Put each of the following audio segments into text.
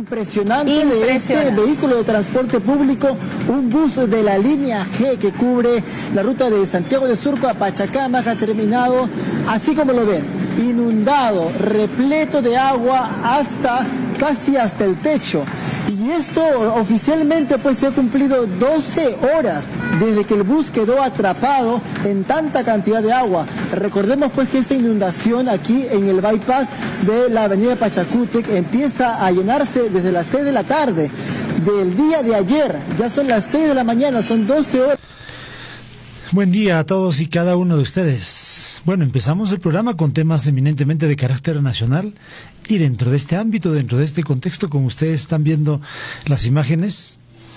Impresionante de este vehículo de transporte público, un bus de la línea G que cubre la ruta de Santiago de Surco a Pachacamac ha terminado, así como lo ven, inundado, repleto de agua casi hasta el techo. Y esto oficialmente pues se ha cumplido 12 horas desde que el bus quedó atrapado en tanta cantidad de agua. Recordemos pues que esta inundación aquí en el bypass de la avenida Pachacútec empieza a llenarse desde las 6 de la tarde del día de ayer. Ya son las 6 de la mañana, son 12 horas. Buen día a todos y cada uno de ustedes. Bueno, empezamos el programa con temas eminentemente de carácter nacional y dentro de este ámbito, dentro de este contexto, como ustedes están viendo las imágenes,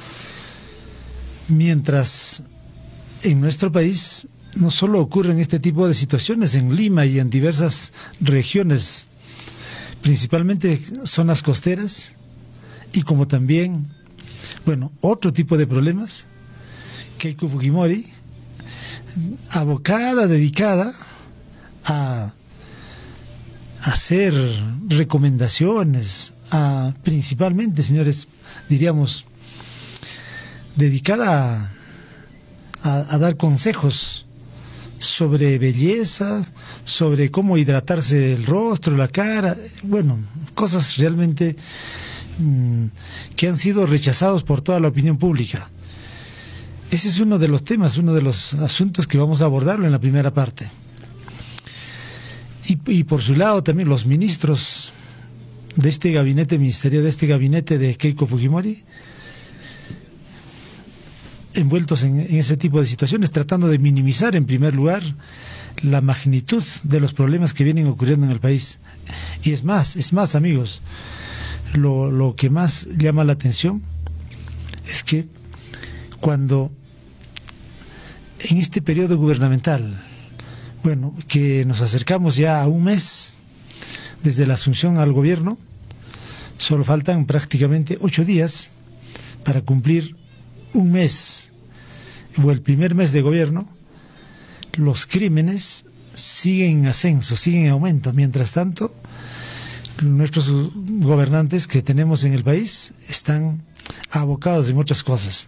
mientras en nuestro país no solo ocurren este tipo de situaciones, en Lima y en diversas regiones, principalmente zonas costeras, y como también, bueno, otro tipo de problemas, Keiko Fujimori, abocada, dedicada a hacer recomendaciones, principalmente, señores, diríamos, dedicada a dar consejos sobre belleza, sobre cómo hidratarse el rostro, la cara, bueno, cosas realmente que han sido rechazados por toda la opinión pública. Ese es uno de los temas, uno de los asuntos que vamos a abordarlo en la primera parte. Y por su lado también los ministros de este gabinete ministerial, de este gabinete de Keiko Fujimori, envueltos en ese tipo de situaciones, tratando de minimizar en primer lugar la magnitud de los problemas que vienen ocurriendo en el país. Y es más amigos, lo que más llama la atención es que cuando en este periodo gubernamental, bueno, que nos acercamos ya a un mes desde la asunción al gobierno, solo faltan prácticamente 8 días para cumplir un mes o el primer mes de gobierno, los crímenes siguen en ascenso, siguen en aumento. Mientras tanto, nuestros gobernantes que tenemos en el país están abocados en otras cosas.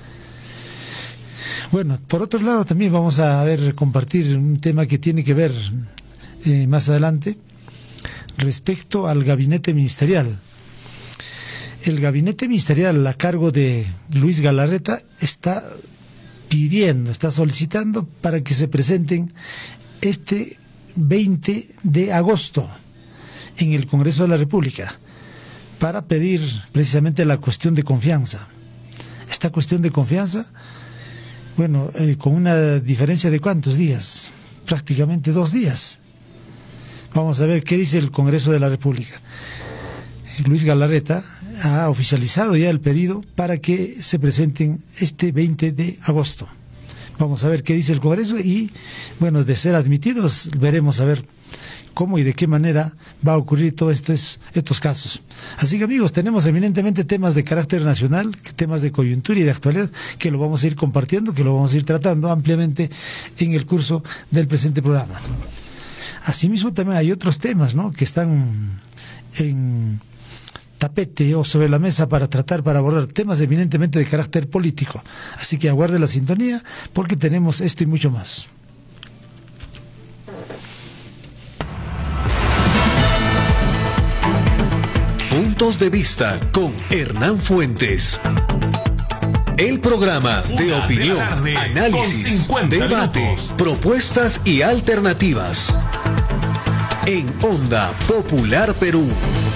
Bueno, por otro lado también vamos a compartir un tema que tiene que ver más adelante respecto al gabinete ministerial. El gabinete ministerial a cargo de Luis Galarreta está solicitando para que se presenten este 20 de agosto en el Congreso de la República para pedir precisamente la cuestión de confianza. Esta cuestión de confianza, bueno, con una diferencia de ¿cuántos días? Prácticamente 2 días. Vamos a ver qué dice el Congreso de la República. Luis Galarreta ha oficializado ya el pedido para que se presenten este 20 de agosto. Vamos a ver qué dice el Congreso y, bueno, de ser admitidos, veremos a ver cómo y de qué manera va a ocurrir todos estos casos. Así que, amigos, tenemos eminentemente temas de carácter nacional, temas de coyuntura y de actualidad, que lo vamos a ir compartiendo, que lo vamos a ir tratando ampliamente en el curso del presente programa. Asimismo, también hay otros temas, ¿no?, que están en tapete o sobre la mesa para abordar temas eminentemente de carácter político. Así que aguarde la sintonía porque tenemos esto y mucho más. Puntos de vista con Hernán Fuentes. El programa de opinión, análisis, debate, propuestas y alternativas. En Onda Popular Perú.